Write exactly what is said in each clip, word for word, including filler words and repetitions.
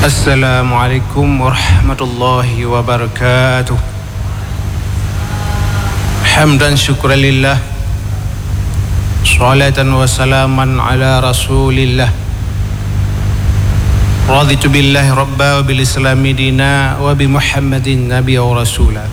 Assalamualaikum warahmatullahi wabarakatuh. Hamdan syukran lillah, salatan wa salaman ala rasulillah. Raditu billahi rabba wa bil islami dina wa bi muhammadin nabiyya wa rasula.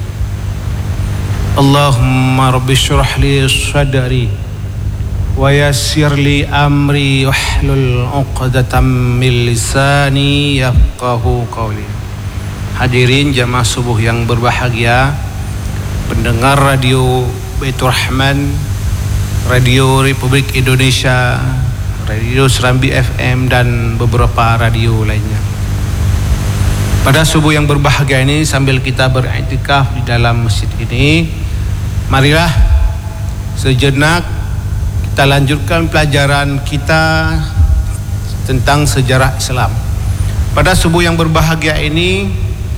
Allahumma rabbi syrah li sadri wa yassir li amri wahlul 'uqdatam min lisani yafqahu qawli. Hadirin jamaah subuh yang berbahagia, pendengar radio Baitur Rahman, Radio Republik Indonesia, Radio Serambi F M dan beberapa radio lainnya. Pada subuh yang berbahagia ini, sambil kita beriktikaf di dalam masjid ini, marilah sejenak kita lanjutkan pelajaran kita tentang sejarah Islam. Pada subuh yang berbahagia ini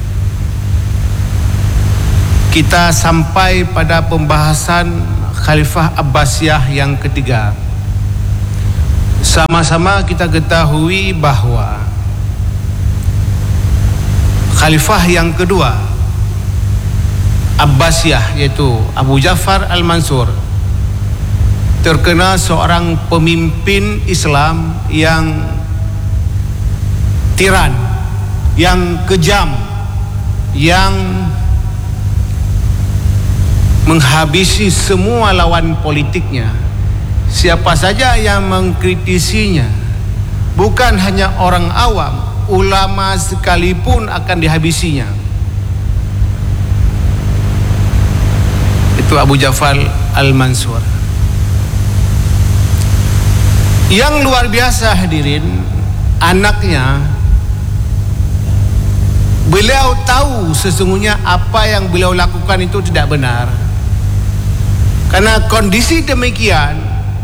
kita sampai pada pembahasan Khalifah Abbasiyah yang ketiga. Sama-sama kita ketahui bahawa Khalifah yang kedua Abbasiyah, yaitu Abu Ja'far Al-Mansur, terkenal seorang pemimpin Islam yang tiran, yang kejam, yang menghabisi semua lawan politiknya. Siapa saja yang mengkritisinya, bukan hanya orang awam, ulama sekalipun akan dihabisinya. Itu Abu Ja'far Al-Mansur. Yang luar biasa hadirin, anaknya, beliau tahu sesungguhnya apa yang beliau lakukan itu tidak benar. Karena kondisi demikian,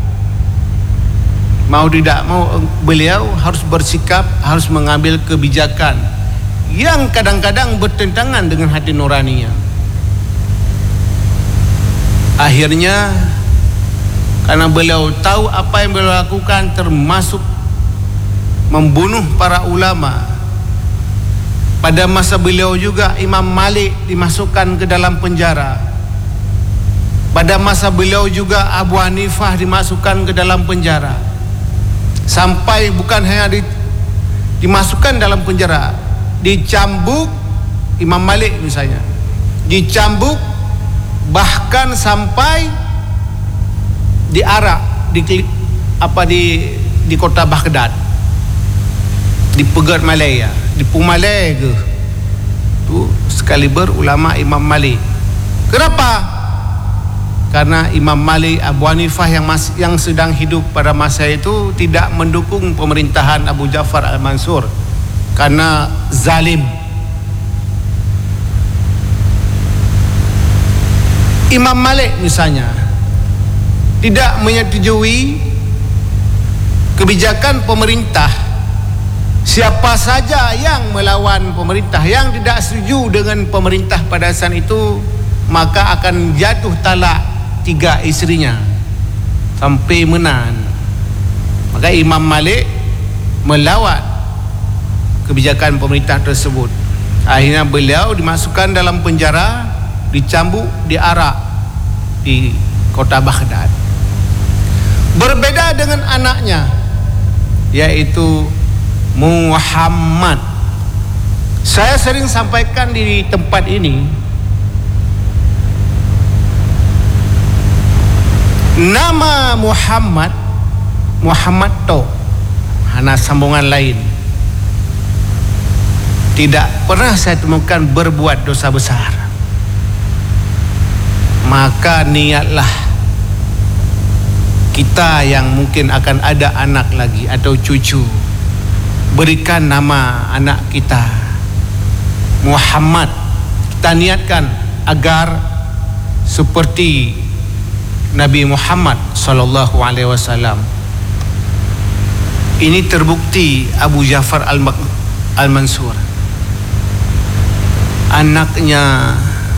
mau tidak mau beliau harus bersikap, harus mengambil kebijakan yang kadang-kadang bertentangan dengan hati nuraninya. Akhirnya, karena beliau tahu apa yang beliau lakukan, termasuk membunuh para ulama. Pada masa beliau juga Imam Malik dimasukkan ke dalam penjara. Pada masa beliau juga Abu Hanifah dimasukkan ke dalam penjara. Sampai bukan hanya di, dimasukkan dalam penjara, dicambuk Imam Malik misalnya, dicambuk, bahkan sampai diarak di apa di di kota Baghdad, di Pegat Malaya, di Pumalai ke tu sekaliber ulama Imam Malik. Kenapa? Karena Imam Malik, Abu Hanifah yang mas, yang sedang hidup pada masa itu tidak mendukung pemerintahan Abu Ja'far Al-Mansur karena zalim. Imam Malik misalnya tidak menyetujui kebijakan pemerintah. Siapa saja yang melawan pemerintah, yang tidak setuju dengan pemerintah pada saat itu, maka akan jatuh talak tiga isterinya sampai menan. Maka Imam Malik melawan kebijakan pemerintah tersebut. Akhirnya beliau dimasukkan dalam penjara, dicambuk, diarak di kota Baghdad. Berbeda dengan anaknya, yaitu Muhammad. Saya sering sampaikan di tempat ini, nama Muhammad, Muhammad to, hanya sambungan lain. Tidak pernah saya temukan berbuat dosa besar. Maka niatlah kita yang mungkin akan ada anak lagi atau cucu, berikan nama anak kita Muhammad. Kita niatkan agar seperti Nabi Muhammad sallallahu alaihi wasallam. Ini terbukti Abu Ja'far Al-Mansur, anaknya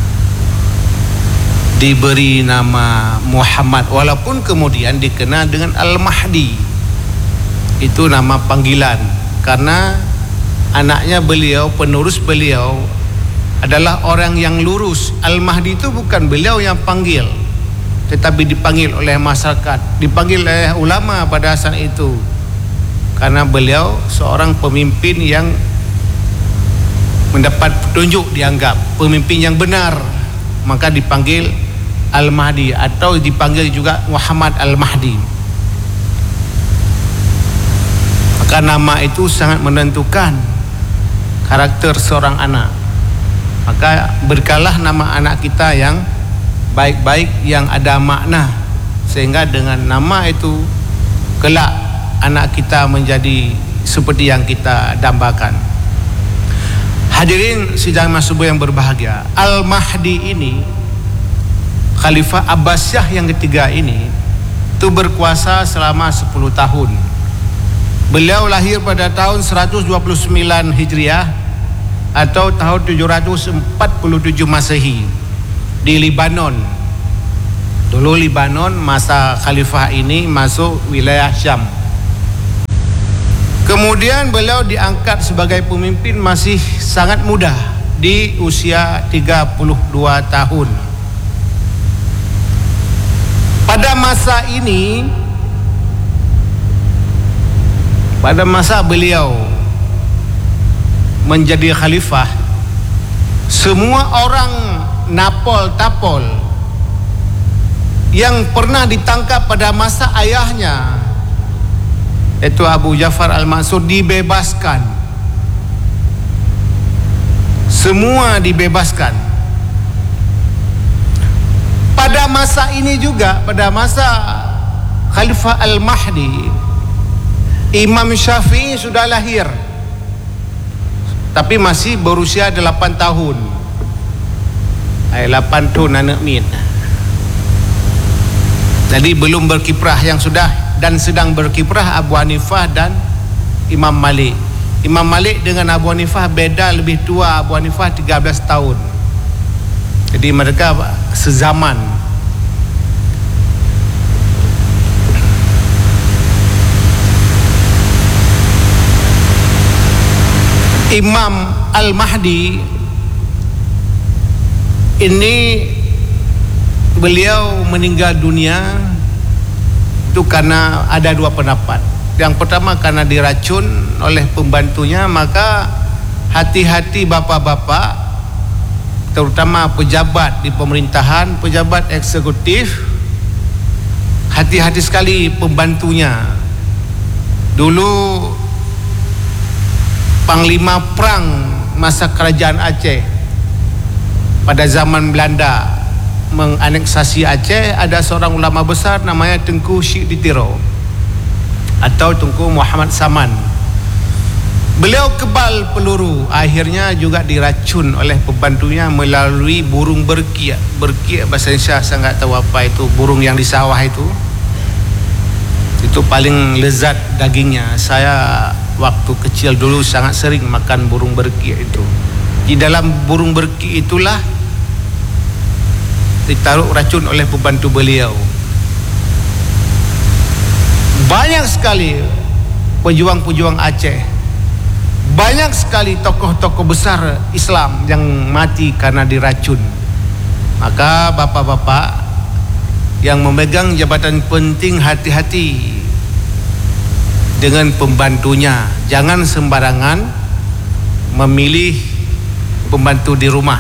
diberi nama Muhammad, walaupun kemudian dikenal dengan Al-Mahdi. Itu nama panggilan karena anaknya beliau, penerus beliau adalah orang yang lurus. Al-Mahdi itu bukan beliau yang panggil, tetapi dipanggil oleh masyarakat, dipanggil oleh ulama pada saat itu, karena beliau seorang pemimpin yang mendapat petunjuk, dianggap pemimpin yang benar, maka dipanggil Al-Mahdi atau dipanggil juga Muhammad Al-Mahdi. Maka nama itu sangat menentukan karakter seorang anak. Maka berkalah nama anak kita yang baik-baik, yang ada makna, sehingga dengan nama itu kelak anak kita menjadi seperti yang kita dambakan. Hadirin sidang subuh yang berbahagia, Al-Mahdi ini, Khalifah Abbasiyah yang ketiga ini, itu berkuasa selama sepuluh tahun. Beliau lahir pada tahun seratus dua puluh sembilan Hijriah atau tahun tujuh ratus empat puluh tujuh Masehi di Lebanon. Dulu Lebanon masa Khalifah ini masuk wilayah Syam. Kemudian beliau diangkat sebagai pemimpin masih sangat muda, di usia tiga puluh dua tahun. Pada masa ini, pada masa beliau menjadi khalifah, semua orang napol tapol yang pernah ditangkap pada masa ayahnya, yaitu Abu Ja'far Al-Mansur, dibebaskan. Semua dibebaskan. Pada masa ini juga, pada masa Khalifah Al-Mahdi, Imam Syafi'i sudah lahir, tapi masih berusia delapan tahun. Ay, delapan tahun anak min. Jadi belum berkiprah. Yang sudah dan sedang berkiprah Abu Hanifah dan Imam Malik. Imam Malik dengan Abu Hanifah beda, lebih tua. Abu Hanifah tiga belas tahun. Jadi mereka sezaman. Imam Al-Mahdi ini, beliau meninggal dunia itu karena ada dua pendapat. Yang pertama karena diracun oleh pembantunya. Maka hati-hati bapak-bapak, terutama pejabat di pemerintahan, pejabat eksekutif, hati-hati sekali pembantunya. Dulu Panglima Perang masa kerajaan Aceh pada zaman Belanda menganeksasi Aceh, ada seorang ulama besar namanya Tengku Syekh Ditiro atau Tengku Muhammad Saman. Beliau kebal peluru, akhirnya juga diracun oleh pembantunya melalui burung berki. Berki bahasa Indonesia saya enggak tahu apa itu, burung yang di sawah itu. Itu paling lezat dagingnya. Saya waktu kecil dulu sangat sering makan burung berki itu. Di dalam burung berki itulah ditaruh racun oleh pembantu beliau. Banyak sekali pejuang-pejuang Aceh, banyak sekali tokoh-tokoh besar Islam yang mati karena diracun. Maka bapak-bapak yang memegang jabatan penting, hati-hati dengan pembantunya. Jangan sembarangan memilih pembantu di rumah.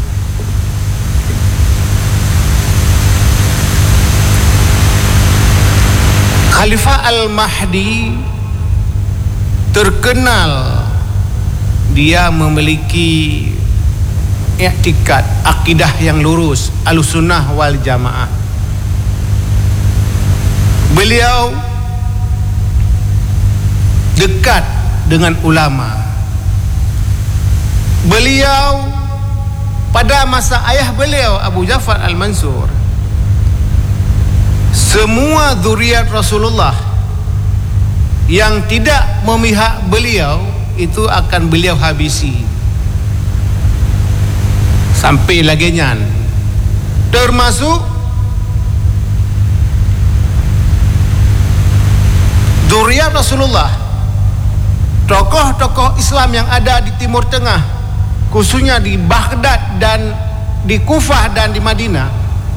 Khalifah Al-Mahdi terkenal dia memiliki i'tikad, akidah yang lurus, Ahlussunnah wal Jamaah. Beliau dekat dengan ulama. Beliau pada masa ayah beliau Abu Ja'far Al-Mansur, semua zuriat Rasulullah yang tidak memihak beliau itu akan beliau habisi sampai lagenyan, termasuk zuriat Rasulullah tokoh-tokoh Islam yang ada di Timur Tengah, khususnya di Baghdad dan di Kufah dan di Madinah,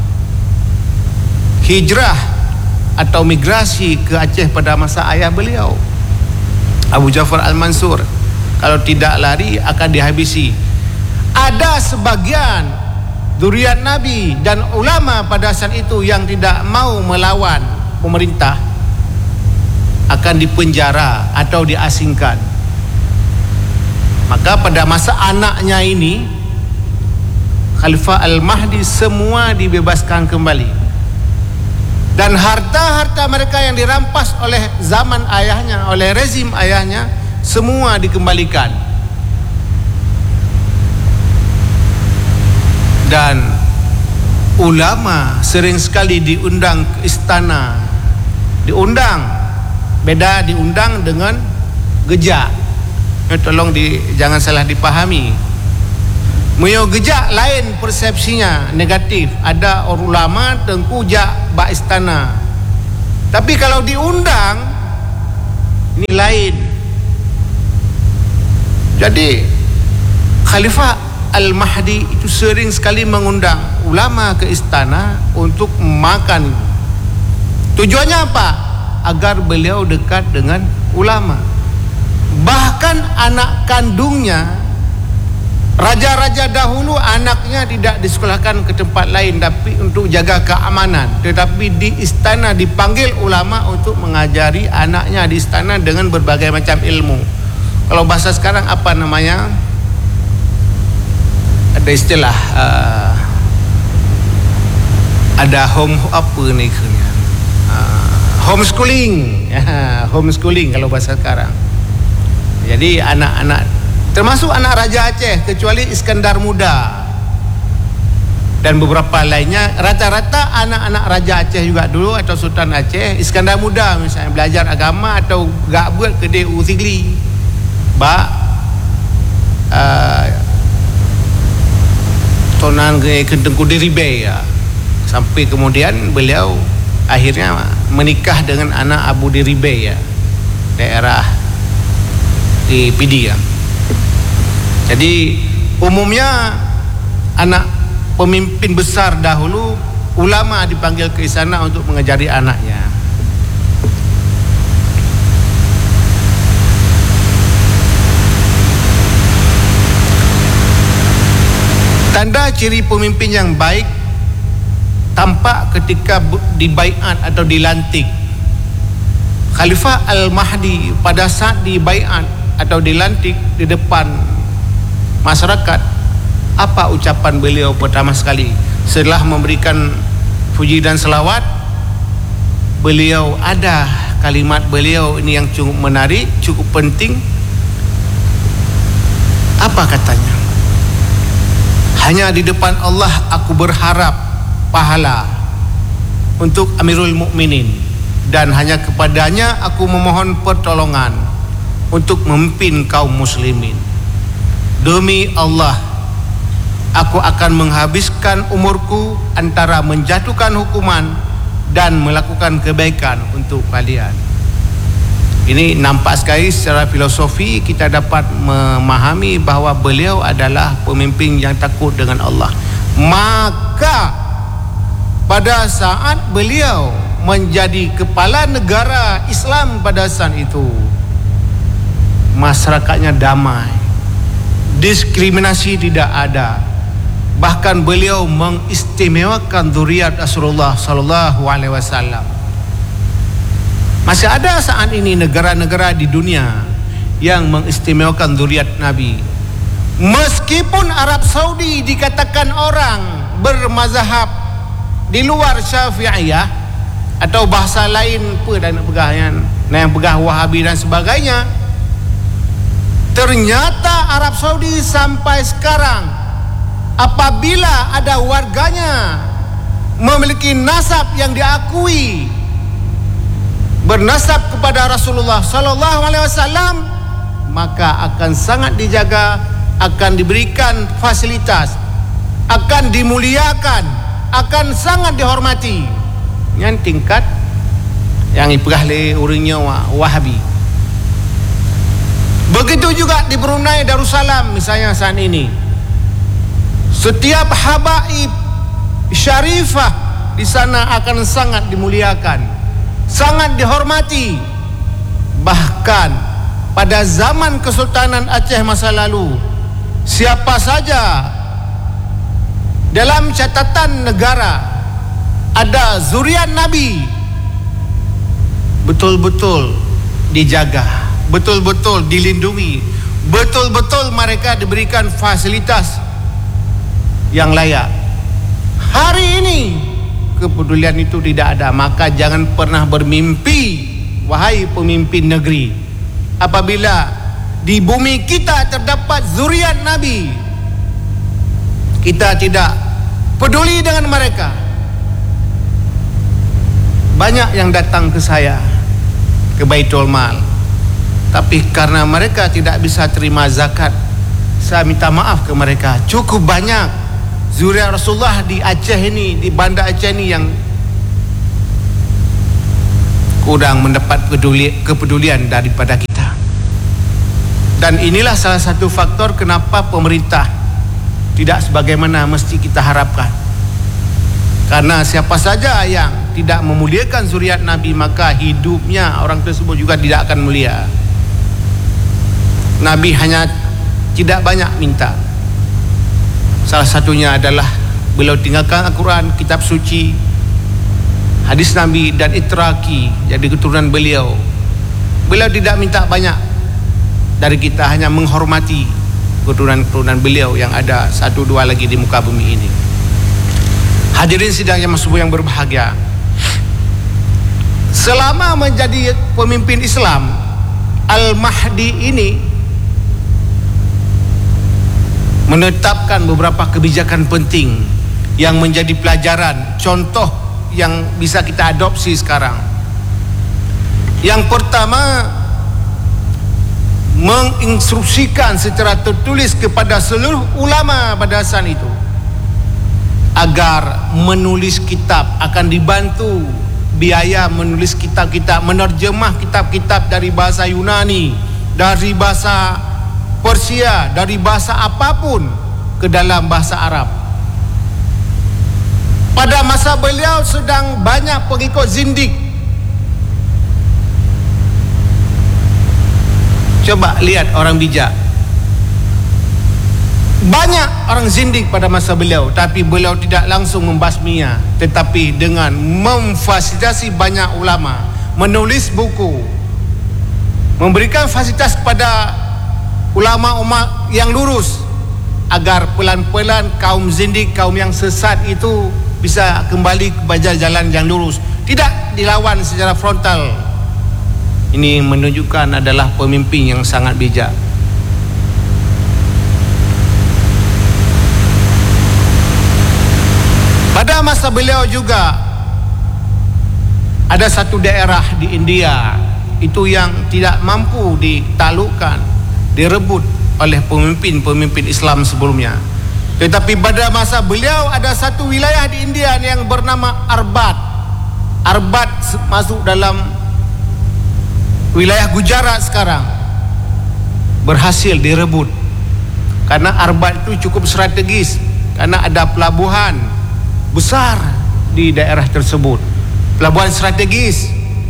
hijrah atau migrasi ke Aceh pada masa ayah beliau Abu Ja'far Al-Mansur. Kalau tidak lari akan dihabisi. Ada sebagian zuriat Nabi dan ulama pada saat itu yang tidak mau melawan pemerintah akan dipenjara atau diasingkan. Maka pada masa anaknya ini, Khalifah Al-Mahdi, semua dibebaskan kembali, dan harta-harta mereka yang dirampas oleh zaman ayahnya, oleh rezim ayahnya, semua dikembalikan. Dan ulama sering sekali diundang ke istana. Diundang, beda diundang dengan gejak. Eh, tolong di, jangan salah dipahami. Meo gejak lain persepsinya negatif. Ada orang ulama tengku jak bak istana. Tapi kalau diundang, ini lain. Jadi Khalifah Al-Mahdi itu sering sekali mengundang ulama ke istana untuk makan. Tujuannya apa? Agar beliau dekat dengan ulama. Bahkan anak kandungnya, raja-raja dahulu, anaknya tidak disekolahkan ke tempat lain tapi untuk jaga keamanan, tetapi di istana dipanggil ulama untuk mengajari anaknya di istana dengan berbagai macam ilmu. Kalau bahasa sekarang apa namanya? Ada istilah uh, ada home apa ni uh, homeschooling. Ya, homeschooling kalau bahasa sekarang. Jadi anak-anak, termasuk anak Raja Aceh, kecuali Iskandar Muda dan beberapa lainnya, rata-rata anak-anak Raja Aceh juga dulu atau Sultan Aceh, Iskandar Muda misalnya, belajar agama atau gak buat ke D U Sigli ba uh, tonan ke Tengku Diribe ya. Sampai kemudian beliau akhirnya menikah dengan anak Abu Diribe ya, daerah di Pidi ya. Jadi umumnya anak pemimpin besar dahulu, ulama dipanggil ke istana untuk mengajari anaknya. Tanda ciri pemimpin yang baik tampak ketika dibaiat atau dilantik. Khalifah Al-Mahdi pada saat dibaiat atau dilantik di depan masyarakat, apa ucapan beliau pertama sekali setelah memberikan puji dan selawat? Beliau ada kalimat beliau ini yang cukup menarik, cukup penting. Apa katanya? Hanya di depan Allah aku berharap pahala untuk Amirul Mukminin, dan hanya kepadanya aku memohon pertolongan untuk memimpin kaum muslimin. Demi Allah, aku akan menghabiskan umurku antara menjatuhkan hukuman dan melakukan kebaikan untuk kalian. Ini nampak sekali secara filosofi kita dapat memahami bahawa beliau adalah pemimpin yang takut dengan Allah. Maka pada saat beliau menjadi kepala negara Islam pada saat itu, masyarakatnya damai, diskriminasi tidak ada. Bahkan beliau mengistimewakan zuriat Rasulullah sallallahu alaihi wasallam. Masih ada saat ini negara-negara di dunia yang mengistimewakan zuriat Nabi. Meskipun Arab Saudi dikatakan orang bermazhab di luar Syafi'iyah atau bahasa lain apa dan nak pegah yang, yang pegah Wahabi dan sebagainya, ternyata Arab Saudi sampai sekarang apabila ada warganya memiliki nasab yang diakui, bernasab kepada Rasulullah sallallahu alaihi wasallam, maka akan sangat dijaga, akan diberikan fasilitas, akan dimuliakan, akan sangat dihormati. Yang tingkat yang iprah le urangnya Wahabi. Begitu juga di Brunei Darussalam misalnya saat ini. Setiap habaib syarifah di sana akan sangat dimuliakan, sangat dihormati. Bahkan pada zaman Kesultanan Aceh masa lalu, siapa saja dalam catatan negara ada zuriat Nabi, betul-betul dijaga, betul-betul dilindungi, betul-betul mereka diberikan fasilitas yang layak. Hari ini kepedulian itu tidak ada. Maka jangan pernah bermimpi, wahai pemimpin negeri, apabila di bumi kita terdapat zuriat Nabi, kita tidak peduli dengan mereka. Banyak yang datang ke saya ke Baitul Mal, tapi karena mereka tidak bisa terima zakat, saya minta maaf ke mereka. Cukup banyak zuriat Rasulullah di Aceh ini, di Banda Aceh ini yang kurang mendapat peduli, kepedulian daripada kita. Dan inilah salah satu faktor kenapa pemerintah tidak sebagaimana mesti kita harapkan. Karena siapa saja yang tidak memuliakan zuriat Nabi, maka hidupnya orang tersebut juga tidak akan mulia. Nabi hanya tidak banyak minta. Salah satunya adalah beliau tinggalkan Al-Quran, kitab suci, hadis Nabi dan itraki, jadi keturunan beliau. Beliau tidak minta banyak dari kita, hanya menghormati keturunan-keturunan beliau yang ada satu dua lagi di muka bumi ini. Hadirin sidang yang subuh yang berbahagia, selama menjadi pemimpin Islam, Al-Mahdi ini menetapkan beberapa kebijakan penting yang menjadi pelajaran, contoh yang bisa kita adopsi sekarang. Yang pertama, menginstruksikan secara tertulis kepada seluruh ulama pada saat itu agar menulis kitab, akan dibantu biaya menulis kitab-kitab, menerjemah kitab-kitab dari bahasa Yunani, dari bahasa Persia, dari bahasa apapun ke dalam bahasa Arab. Pada masa beliau sedang banyak pengikut zindik. Coba lihat orang bijak. Banyak orang zindik pada masa beliau, tapi beliau tidak langsung membasminya, tetapi dengan memfasilitasi banyak ulama, menulis buku, memberikan fasilitas kepada ulama-ulama yang lurus, agar pelan-pelan kaum zindik, kaum yang sesat itu bisa kembali kepada jalan yang lurus, tidak dilawan secara frontal. Ini menunjukkan adalah pemimpin yang sangat bijak. Pada masa beliau juga ada satu daerah di India itu yang tidak mampu ditaklukkan, direbut oleh pemimpin-pemimpin Islam sebelumnya. Tetapi pada masa beliau ada satu wilayah di India yang bernama Arbat. Arbat masuk dalam wilayah Gujarat sekarang, berhasil direbut. Karena Arbat itu cukup strategis, karena ada pelabuhan besar di daerah tersebut, pelabuhan strategis.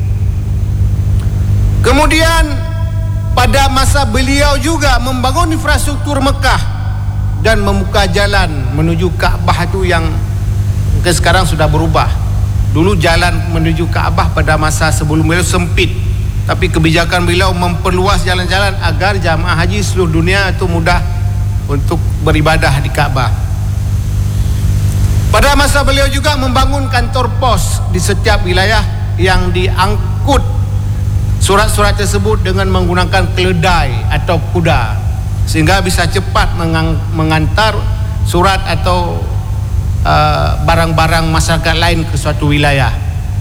Kemudian pada masa beliau juga membangun infrastruktur Mekah dan membuka jalan menuju Kaabah itu yang ke sekarang sudah berubah. Dulu jalan menuju Kaabah pada masa sebelum beliau sempit, tapi kebijakan beliau memperluas jalan-jalan agar jamaah haji seluruh dunia itu mudah untuk beribadah di Kaabah. Pada masa beliau juga membangun kantor pos di setiap wilayah yang diangkut surat-surat tersebut dengan menggunakan keledai atau kuda, sehingga bisa cepat mengang, mengantar surat atau uh, barang-barang masyarakat lain ke suatu wilayah.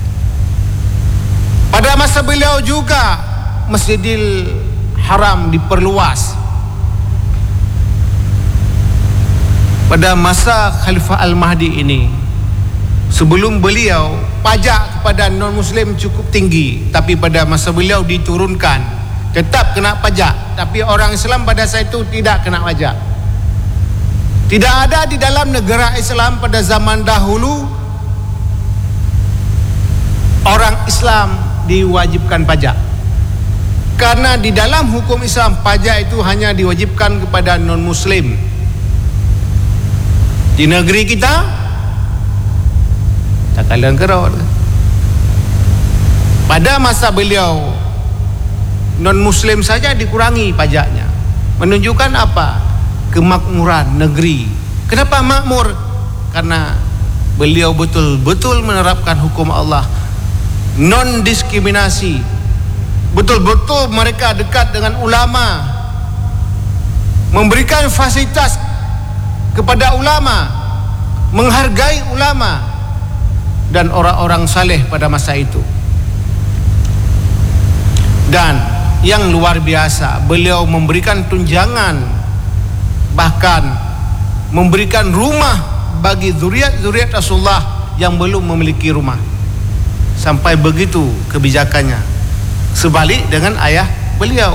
Pada masa beliau juga Masjidil Haram diperluas. Pada masa Khalifah Al-Mahdi ini, sebelum beliau pajak kepada non-muslim cukup tinggi, tapi pada masa beliau diturunkan tetap kena pajak, tapi orang Islam pada saat itu tidak kena pajak. Tidak ada di dalam negara Islam pada zaman dahulu orang Islam diwajibkan pajak, karena di dalam hukum Islam pajak itu hanya diwajibkan kepada non-muslim. Di negeri kita tak kalian kerot. Pada masa beliau non-muslim saja dikurangi pajaknya, menunjukkan apa? Kemakmuran negeri. Kenapa makmur? Karena beliau betul-betul menerapkan hukum Allah, non diskriminasi. Betul-betul mereka dekat dengan ulama, memberikan fasilitas kepada ulama, menghargai ulama dan orang-orang saleh pada masa itu. Dan yang luar biasa, beliau memberikan tunjangan, bahkan memberikan rumah bagi zuriat-zuriat Rasulullah yang belum memiliki rumah. Sampai begitu kebijakannya, sebalik dengan ayah beliau.